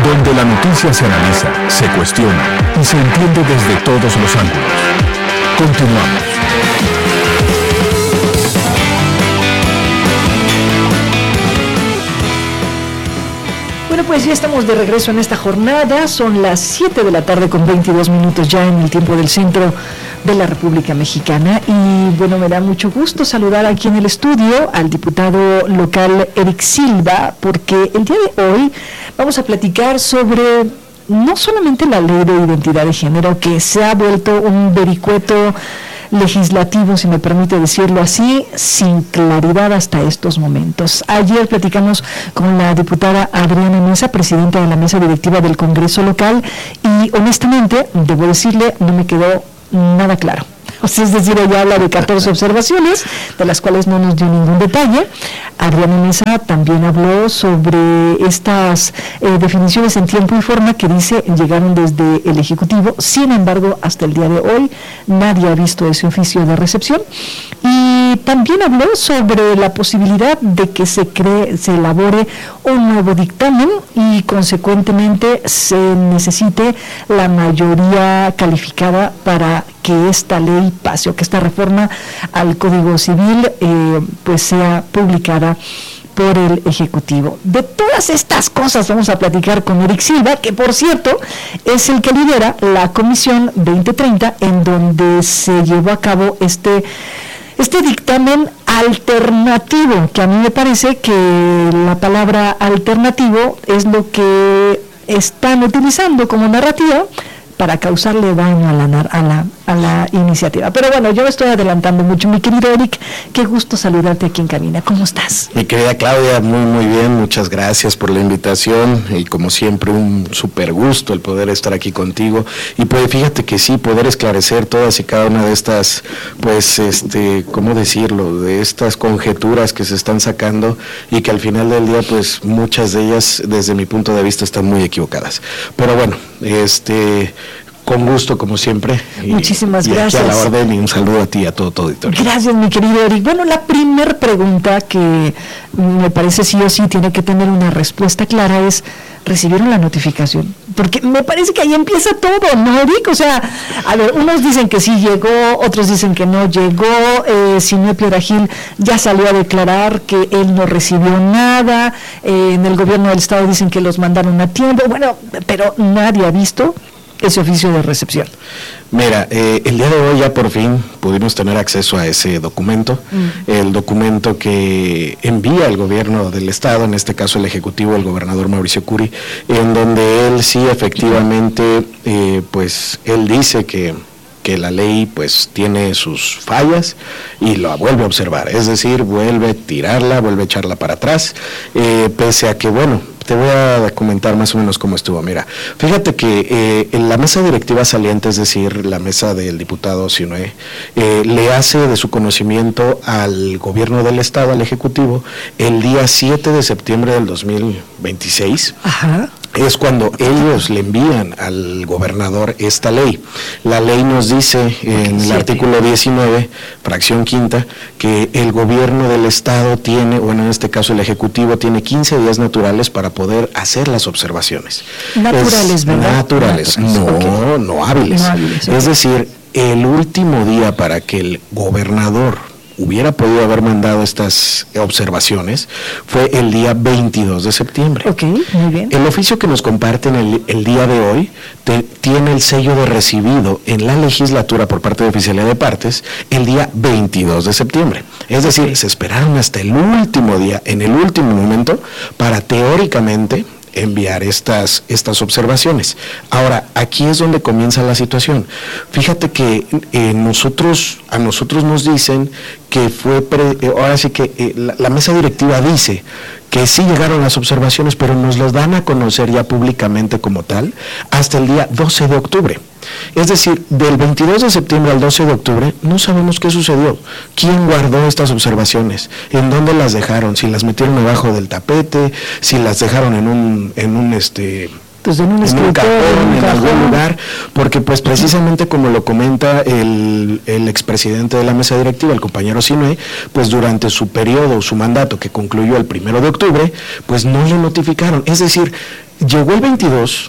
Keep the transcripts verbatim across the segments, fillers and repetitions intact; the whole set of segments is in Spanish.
donde la noticia se analiza, se cuestiona y se entiende desde todos los ángulos. Continuamos. Bueno, pues ya estamos de regreso en esta jornada. Son las siete de la tarde con veintidós minutos ya en el tiempo del centro de la República Mexicana. Y bueno, me da mucho gusto saludar aquí en el estudio al diputado local Eric Silva, porque el día de hoy vamos a platicar sobre no solamente la ley de identidad de género, que se ha vuelto un vericueto legislativo, si me permite decirlo así, sin claridad hasta estos momentos. Ayer platicamos con la diputada Adriana Mesa, presidenta de la mesa directiva del Congreso local, y honestamente, debo decirle, no me quedó nada claro. O sea, es decir, ella habla de catorce observaciones, de las cuales no nos dio ningún detalle. Adriana Mesa también habló sobre estas eh, definiciones en tiempo y forma que dice llegaron desde el Ejecutivo. Sin embargo, hasta el día de hoy nadie ha visto ese oficio de recepción. Y también habló sobre la posibilidad de que se cree, se elabore un nuevo dictamen y consecuentemente se necesite la mayoría calificada para que esta ley pase o que esta reforma al Código Civil eh, pues sea publicada por el Ejecutivo. De todas estas cosas vamos a platicar con Eric Silva, que por cierto es el que lidera la Comisión veinte treinta, en donde se llevó a cabo este este dictamen alternativo, que a mí me parece que la palabra alternativo es lo que están utilizando como narrativa para causarle daño a la, a la, a la iniciativa. Pero bueno, yo me estoy adelantando mucho. Mi querido Eric, qué gusto saludarte aquí en cabina. ¿Cómo estás? Mi querida Claudia, muy muy bien, muchas gracias por la invitación y como siempre un súper gusto el poder estar aquí contigo y pues fíjate que sí, poder esclarecer todas y cada una de estas, pues este, ¿cómo decirlo? De estas conjeturas que se están sacando y que al final del día pues muchas de ellas desde mi punto de vista están muy equivocadas. Pero bueno, este... con gusto, como siempre. Muchísimas y, gracias. Y aquí a la orden y un saludo a ti y a todo tu auditorio. Gracias, mi querido Eric. Bueno, la primer pregunta que me parece sí o sí tiene que tener una respuesta clara es, ¿recibieron la notificación? Porque me parece que ahí empieza todo, ¿no, Eric? O sea, a ver, unos dicen que sí llegó, otros dicen que no llegó, eh, Simeo Piedra Gil ya salió a declarar que él no recibió nada, eh, en el gobierno del estado dicen que los mandaron a tiempo, bueno, pero nadie ha visto ese oficio de recepción. Mira, eh, el día de hoy ya por fin pudimos tener acceso a ese documento, mm. el documento que envía el gobierno del estado, en este caso el ejecutivo, el gobernador Mauricio Curi, en donde él sí efectivamente, eh, pues él dice que que la ley pues tiene sus fallas y lo vuelve a observar, es decir, vuelve a tirarla, vuelve a echarla para atrás, eh, pese a que, bueno, te voy a comentar más o menos cómo estuvo. Mira, fíjate que eh, en la mesa directiva saliente, es decir, la mesa del diputado Sinue, eh, le hace de su conocimiento al gobierno del estado, al ejecutivo, el día siete de septiembre del dos mil veintiséis. Ajá. Es cuando ellos le envían al gobernador esta ley. La ley nos dice en el artículo diecinueve, fracción quinta, que el gobierno del estado tiene, bueno, en este caso el ejecutivo tiene quince días naturales para poder hacer las observaciones. Naturales, es, ¿verdad? Naturales, naturales. no, okay. no hábiles. No hábiles okay. Es decir, el último día para que el gobernador hubiera podido haber mandado estas observaciones fue el día veintidós de septiembre. Ok, muy bien. El oficio que nos comparten el, el día de hoy te, tiene el sello de recibido en la legislatura por parte de Oficialía de Partes el día veintidós de septiembre. Es decir, okay. se esperaron hasta el último día, en el último momento, para teóricamente enviar estas, estas observaciones. Ahora, aquí es donde comienza la situación. Fíjate que eh, nosotros, a nosotros nos dicen que fue, pre, eh, ahora sí que eh, la, la mesa directiva dice que sí llegaron las observaciones, pero nos las dan a conocer ya públicamente como tal hasta el día doce de octubre. Es decir, del veintidós de septiembre al doce de octubre no sabemos qué sucedió, quién guardó estas observaciones, en dónde las dejaron, si las metieron debajo del tapete, si las dejaron en un, en un este Entonces, en un, en un cajón, en, un en algún lugar, porque pues precisamente como lo comenta el, el expresidente de la mesa directiva, el compañero Sinue, pues durante su periodo, su mandato que concluyó el primero de octubre, pues no le notificaron. Es decir, llegó el veintidós,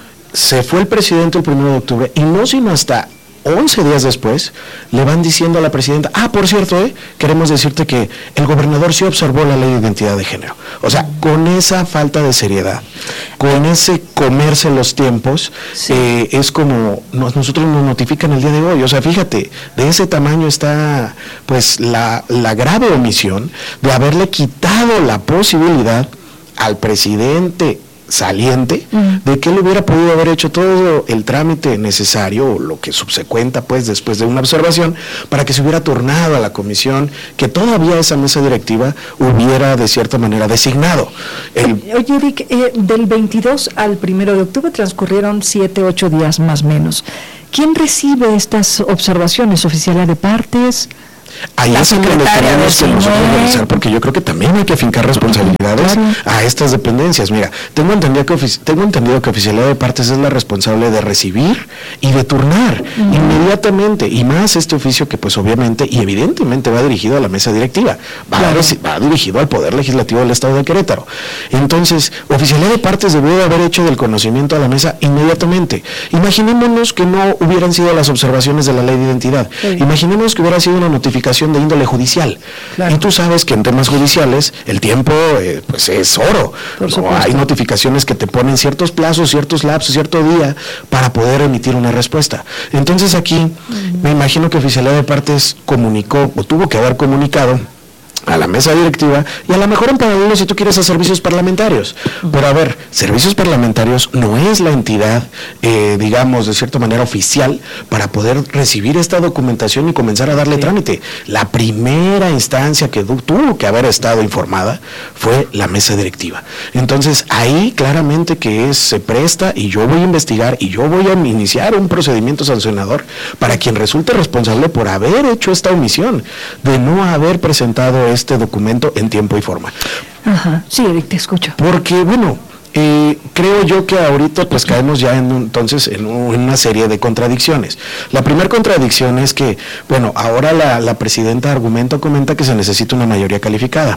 se fue el presidente el primero de octubre y no sino hasta once días después le van diciendo a la presidenta, ah, por cierto, eh, queremos decirte que el gobernador sí observó la ley de identidad de género. O sea, con esa falta de seriedad, con ese comerse los tiempos, sí. eh, es como nos, nosotros nos notifican el día de hoy. O sea, fíjate, de ese tamaño está pues la, la grave omisión de haberle quitado la posibilidad al presidente saliente uh-huh. de que él hubiera podido haber hecho todo el trámite necesario, o lo que subsecuenta pues después de una observación, para que se hubiera turnado a la comisión que todavía esa mesa directiva hubiera de cierta manera designado. El... Oye, Eric, eh, del veintidós al primero de octubre transcurrieron siete, ocho días más o menos. ¿Quién recibe estas observaciones? ¿Oficialía de partes? Ahí es donde tenemos que nosotros realizar, porque yo creo que también hay que afincar responsabilidades claro. a estas dependencias. Mira, tengo entendido que tengo entendido que Oficialía de Partes es la responsable de recibir y de turnar uh-huh. inmediatamente, y más este oficio que pues obviamente y evidentemente va dirigido a la mesa directiva, va, claro. a, va dirigido al Poder Legislativo del Estado de Querétaro. Entonces, Oficialía de Partes debió de haber hecho del conocimiento a la mesa inmediatamente. Imaginémonos que no hubieran sido las observaciones de la ley de identidad, sí. imaginemos que hubiera sido una notificación de índole judicial. Claro. Y tú sabes que en temas judiciales el tiempo eh, pues es oro. ¿No? Hay notificaciones que te ponen ciertos plazos, ciertos lapsos, cierto día para poder emitir una respuesta. Entonces aquí uh-huh. me imagino que Oficialía de Partes comunicó o tuvo que haber comunicado a la mesa directiva y a lo mejor en paralelo si tú quieres a servicios parlamentarios. Uh-huh. Pero a ver, servicios parlamentarios no es la entidad, eh, digamos, de cierta manera oficial para poder recibir esta documentación y comenzar a darle sí. trámite. La primera instancia que tu- tuvo que haber estado informada fue la mesa directiva. Entonces ahí claramente que es, se presta y yo voy a investigar y yo voy a iniciar un procedimiento sancionador para quien resulte responsable por haber hecho esta omisión, de no haber presentado este documento en tiempo y forma. Ajá, sí, Eric, te escucho. Porque, bueno, eh, creo yo que ahorita pues caemos ya en un, entonces en, un, en una serie de contradicciones. La primera contradicción es que, bueno, ahora la, la presidenta argumenta, comenta que se necesita una mayoría calificada.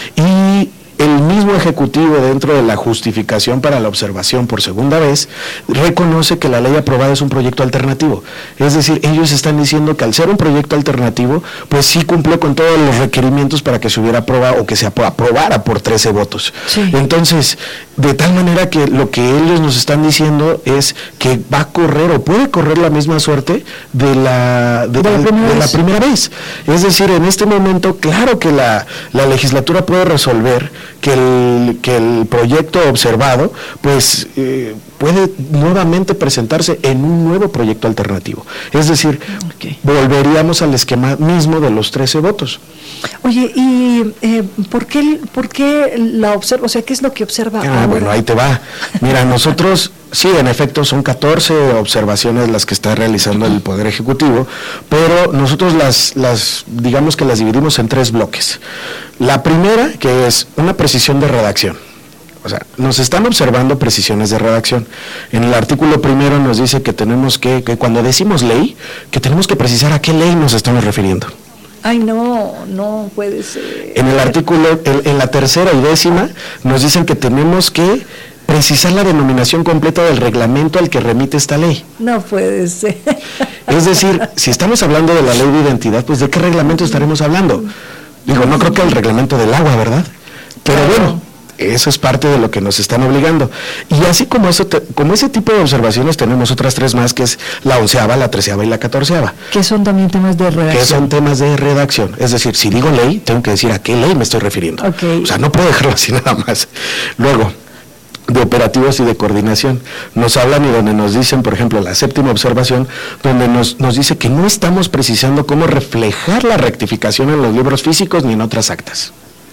Y el mismo Ejecutivo, dentro de la justificación para la observación por segunda vez, reconoce que la ley aprobada es un proyecto alternativo. Es decir, ellos están diciendo que al ser un proyecto alternativo, pues sí cumplió con todos los requerimientos para que se hubiera aprobado o que se aprobara por trece votos. Sí. Entonces, de tal manera que lo que ellos nos están diciendo es que va a correr o puede correr la misma suerte de la, de, de la, primera, de, de la primera vez. Es decir, en este momento, claro que la, la legislatura puede resolver que el, que el proyecto observado pues eh, puede nuevamente presentarse en un nuevo proyecto alternativo. Es decir, okay. volveríamos al esquema mismo de los trece votos. Oye, ¿y eh, ¿por qué, por qué la observa? O sea, ¿qué es lo que observa ah, ahora? Bueno, ahí te va. Mira, nosotros, sí, en efecto, son catorce observaciones las que está realizando el Poder Ejecutivo, pero nosotros las, las, digamos que las dividimos en tres bloques. La primera, que es una precisión de redacción. O sea, nos están observando precisiones de redacción. En el artículo primero nos dice que tenemos que, que cuando decimos ley, que tenemos que precisar a qué ley nos estamos refiriendo. Ay, no, no puede ser. En el artículo, en, en la tercera y décima, nos dicen que tenemos que precisar la denominación completa del reglamento al que remite esta ley. No puede ser. Es decir, si estamos hablando de la ley de identidad, pues ¿de qué reglamento estaremos hablando? Digo, no creo que el reglamento del agua, ¿verdad? Pero claro. bueno, eso es parte de lo que nos están obligando. Y así como eso, te, como ese tipo de observaciones, tenemos otras tres más, que es la onceava, la treceava y la catorceava. Que son también temas de redacción. Que son temas de redacción. Es decir, si digo ley, tengo que decir a qué ley me estoy refiriendo. Okay. O sea, no puedo dejarlo así nada más. Luego, de operativos y de coordinación. Nos hablan y donde nos dicen, por ejemplo, la séptima observación, donde nos, nos dice que no estamos precisando cómo reflejar la rectificación en los libros físicos ni en otras actas.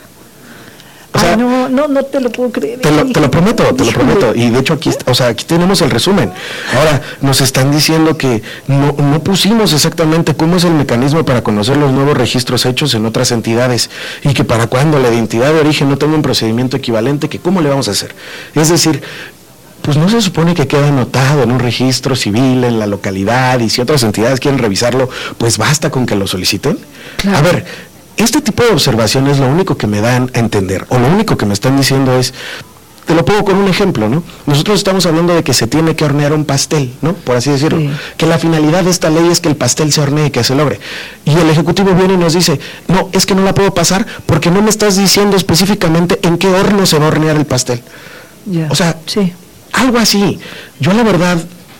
O sea, Ay, no, no, no te lo puedo creer. Te lo, te lo prometo, te lo prometo. Y de hecho aquí, o sea, aquí tenemos el resumen. Ahora, nos están diciendo que no, no pusimos exactamente cómo es el mecanismo para conocer los nuevos registros hechos en otras entidades y que para cuando la identidad de origen no tenga un procedimiento equivalente, que cómo le vamos a hacer. Es decir, pues no se supone que queda anotado en un registro civil en la localidad, y si otras entidades quieren revisarlo, pues basta con que lo soliciten. Claro. A ver, este tipo de observaciones lo único que me dan a entender, o lo único que me están diciendo es, te lo pongo con un ejemplo, ¿no? Nosotros estamos hablando de que se tiene que hornear un pastel, ¿no? Por así decirlo. Sí. Que la finalidad de esta ley es que el pastel se hornee, que se logre. Y el Ejecutivo viene y nos dice, no, es que no la puedo pasar porque no me estás diciendo específicamente en qué horno se va a hornear el pastel. Yeah. O sea, sí. algo así. Yo la verdad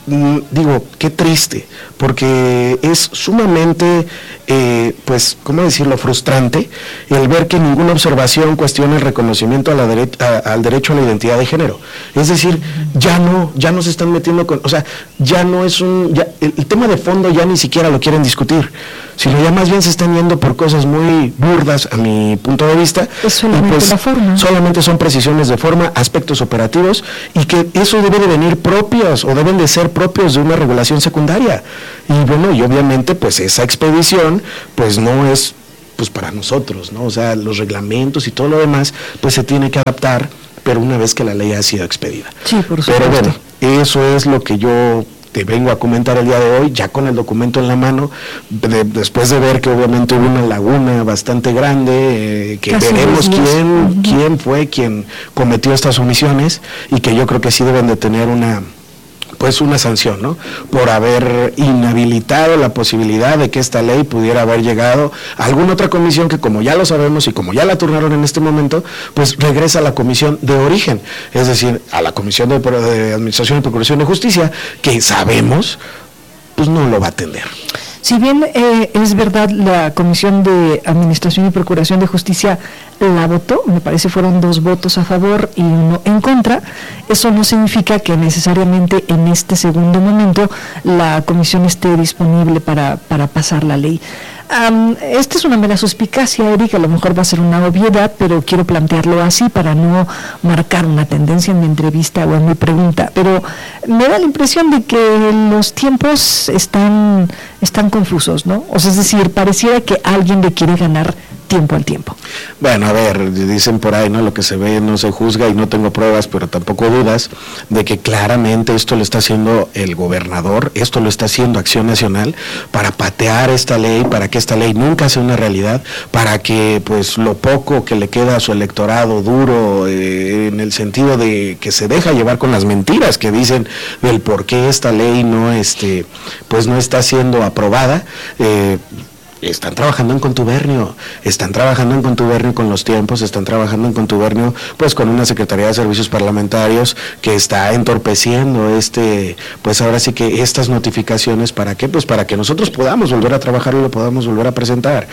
digo, qué triste, porque es sumamente, eh, pues, ¿cómo decirlo?, frustrante el ver que ninguna observación cuestiona el reconocimiento a la dere a, al derecho a la identidad de género. Es decir, ya no, ya no se están metiendo con, o sea, ya no es un, ya, el, el tema de fondo ya ni siquiera lo quieren discutir, sino ya más bien se están yendo por cosas muy burdas a mi punto de vista. Es solamente y pues, la forma. Solamente son precisiones de forma, aspectos operativos, y que eso debe de venir propios, o deben de ser propios de una regulación secundaria. Y bueno, y obviamente pues esa expedición pues no es pues para nosotros, ¿no? O sea, los reglamentos y todo lo demás pues se tiene que adaptar, pero una vez que la ley ha sido expedida. Sí, por supuesto. Pero bueno, eso es lo que yo te vengo a comentar el día de hoy, ya con el documento en la mano, de, después de ver que obviamente hubo una laguna bastante grande, eh, que Casi veremos quién, uh-huh. quién fue quien cometió estas omisiones, y que yo creo que sí deben de tener una, pues una sanción, ¿no? Por haber inhabilitado la posibilidad de que esta ley pudiera haber llegado a alguna otra comisión que, como ya lo sabemos y como ya la turnaron en este momento, pues regresa a la comisión de origen, es decir, a la Comisión de, de Administración y Procuración de Justicia, que sabemos, pues no lo va a atender. Si bien eh, es verdad, la Comisión de Administración y Procuración de Justicia la votó, me parece fueron dos votos a favor y uno en contra, eso no significa que necesariamente en este segundo momento la comisión esté disponible para, para pasar la ley. Um, esta es una mera suspicacia, Eric, a lo mejor va a ser una obviedad, pero quiero plantearlo así para no marcar una tendencia en mi entrevista o en mi pregunta, pero me da la impresión de que los tiempos están, están confusos, ¿no? O sea, es decir, pareciera que alguien le quiere ganar tiempo al tiempo. Bueno, a ver, dicen por ahí, ¿no? Lo que se ve no se juzga, y no tengo pruebas, pero tampoco dudas de que claramente esto lo está haciendo el gobernador, esto lo está haciendo Acción Nacional para patear esta ley, para que esta ley nunca sea una realidad, para que pues lo poco que le queda a su electorado duro, eh, en el sentido de que se deja llevar con las mentiras que dicen del por qué esta ley no, este, pues no está siendo aprobada, eh, están trabajando en contubernio, están trabajando en contubernio con los tiempos, están trabajando en contubernio pues con una Secretaría de Servicios Parlamentarios que está entorpeciendo este, pues ahora sí que estas notificaciones, ¿para qué? Pues para que nosotros podamos volver a trabajar y lo podamos volver a presentar.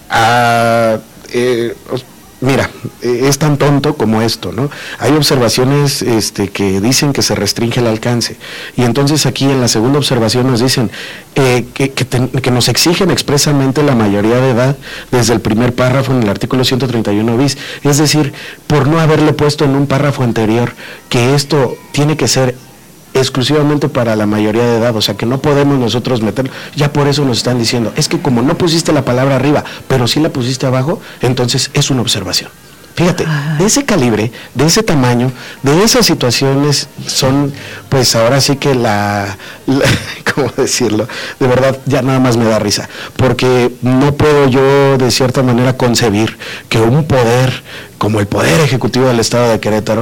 Ah, eh, Mira, es tan tonto como esto, ¿no? Hay observaciones este, que dicen que se restringe el alcance, y entonces aquí en la segunda observación nos dicen eh, que, que, ten, que nos exigen expresamente la mayoría de edad desde el primer párrafo en el artículo ciento treinta y uno bis, es decir, por no haberle puesto en un párrafo anterior que esto tiene que ser exclusivamente para la mayoría de edad, o sea que no podemos nosotros meterlo, ya por eso nos están diciendo, es que como no pusiste la palabra arriba, pero sí la pusiste abajo, entonces es una observación. Fíjate, de ese calibre, de ese tamaño, de esas situaciones son, pues ahora sí que la, la, ¿cómo decirlo? De verdad, ya nada más me da risa, porque no puedo yo de cierta manera concebir que un poder como el Poder Ejecutivo del Estado de Querétaro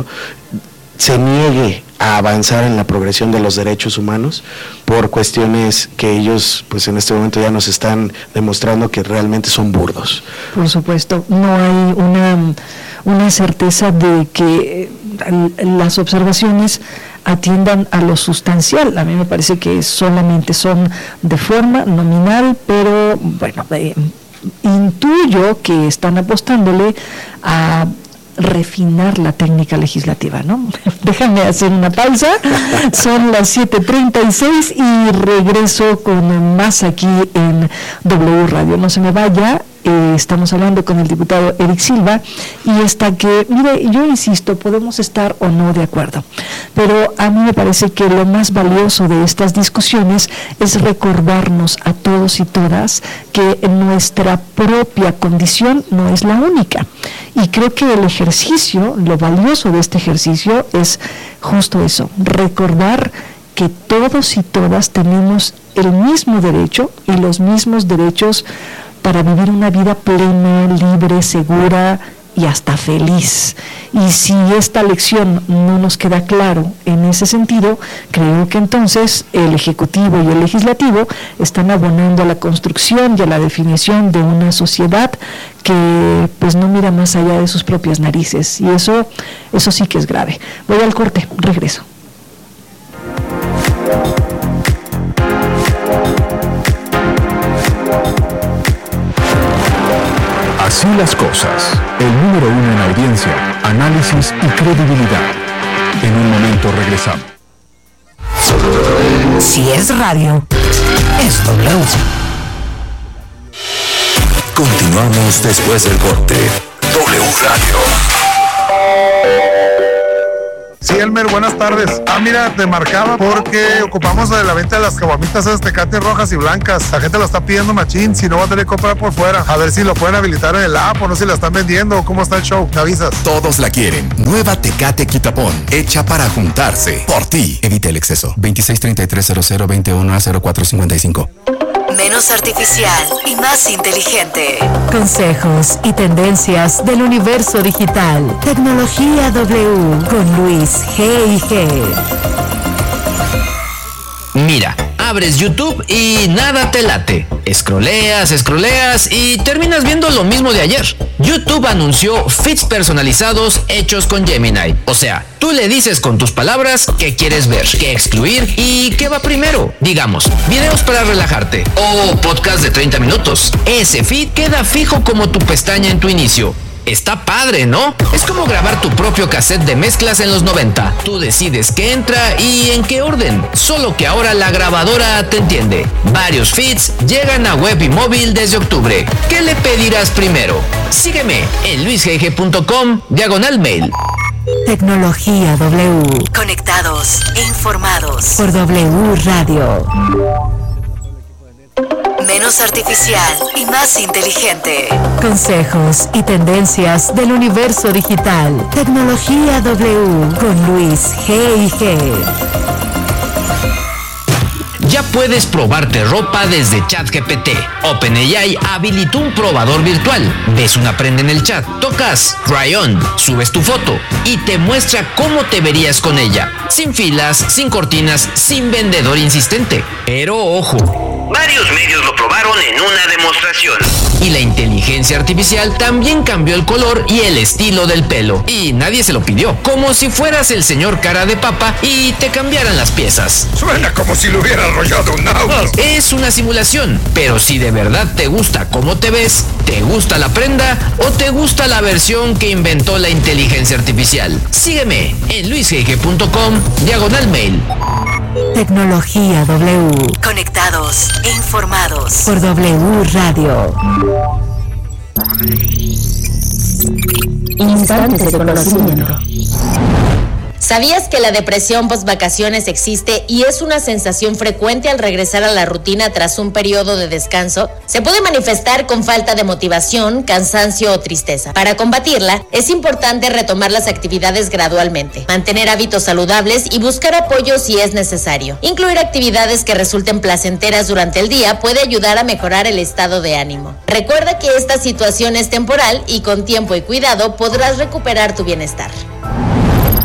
se niegue a avanzar en la progresión de los derechos humanos por cuestiones que ellos pues en este momento ya nos están demostrando que realmente son burdos. Por supuesto, no hay una, una certeza de que las observaciones atiendan a lo sustancial. A mí me parece que solamente son de forma nominal, pero bueno, eh, intuyo que están apostándole a refinar la técnica legislativa, ¿no? Déjame hacer una pausa, son las siete treinta y seis y regreso con más aquí en W Radio. No se me vaya, eh, estamos hablando con el diputado Eric Silva, y hasta que, mire, yo insisto, podemos estar o no de acuerdo, pero a mí me parece que lo más valioso de estas discusiones es recordarnos a todos y todas que nuestra propia condición no es la única. Y creo que el ejercicio, lo valioso de este ejercicio es justo eso, recordar que todos y todas tenemos el mismo derecho y los mismos derechos para vivir una vida plena, libre, segura y hasta feliz. Y si esta lección no nos queda claro en ese sentido, creo que entonces el Ejecutivo y el Legislativo están abonando a la construcción y a la definición de una sociedad que pues no mira más allá de sus propias narices, y eso, eso sí que es grave. Voy al corte, regreso. Así las cosas, el número uno en audiencia, análisis y credibilidad. En un momento regresamos. Si es radio, es W. Continuamos después del corte. W Radio. Sí, Elmer, buenas tardes. Ah, mira, te marcaba porque ocupamos de la venta de las caguamitas esas Tecate rojas y blancas. La gente lo está pidiendo machín, si no va a tener que comprar por fuera. A ver si lo pueden habilitar en el app o no, si la están vendiendo. ¿Cómo está el show? ¿Me avisas? Todos la quieren. Nueva Tecate Quitapón, hecha para juntarse. Por ti. Evita el exceso. veintiséis treinta y tres cero cero veintiuno a cero cuatro cincuenta y cinco. Menos artificial y más inteligente. Consejos y tendencias del universo digital. Tecnología W con Luis G y G. Mira, abres YouTube y nada te late. Scrolleas, scrolleas y terminas viendo lo mismo de ayer. YouTube anunció feeds personalizados hechos con Gemini. O sea, tú le dices con tus palabras qué quieres ver, qué excluir y qué va primero. Digamos, videos para relajarte o podcast de treinta minutos. Ese feed queda fijo como tu pestaña en tu inicio. Está padre, ¿no? Es como grabar tu propio cassette de mezclas en los noventa. Tú decides qué entra y en qué orden. Solo que ahora la grabadora te entiende. Varios feeds llegan a web y móvil desde octubre. ¿Qué le pedirás primero? Sígueme en luisgg punto com diagonal mail. Tecnología W. Conectados e informados por W Radio. Menos artificial y más inteligente. Consejos y tendencias del universo digital. Tecnología W con Luis G y G. Ya puedes probarte ropa desde ChatGPT. OpenAI habilitó un probador virtual. Ves una prenda en el chat, tocas Try On, subes tu foto y te muestra cómo te verías con ella. Sin filas, sin cortinas, sin vendedor insistente. Pero ojo, varios medios lo probaron en una demostración. Y la inteligencia artificial también cambió el color y el estilo del pelo. Y nadie se lo pidió. Como si fueras el señor cara de papa y te cambiaran las piezas. Suena como si lo hubiera arrollado un auto. Es una simulación, pero si de verdad te gusta cómo te ves, te gusta la prenda o te gusta la versión que inventó la inteligencia artificial. Sígueme en luisgg punto com diagonal mail. Tecnología W. Conectados e informados por W Radio. Instantes de conocimiento. ¿Sabías que la depresión post-vacaciones existe y es una sensación frecuente al regresar a la rutina tras un periodo de descanso? Se puede manifestar con falta de motivación, cansancio o tristeza. Para combatirla, es importante retomar las actividades gradualmente, mantener hábitos saludables y buscar apoyo si es necesario. Incluir actividades que resulten placenteras durante el día puede ayudar a mejorar el estado de ánimo. Recuerda que esta situación es temporal y con tiempo y cuidado podrás recuperar tu bienestar.